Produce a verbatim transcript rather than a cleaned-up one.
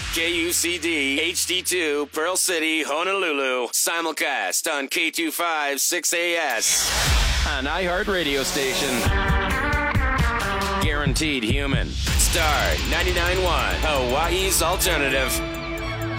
K U C D, H D two, Pearl City, Honolulu. Simulcast on K two five six A S. An iHeart radio station. Guaranteed human. Star ninety-nine point one, Hawaii's alternative.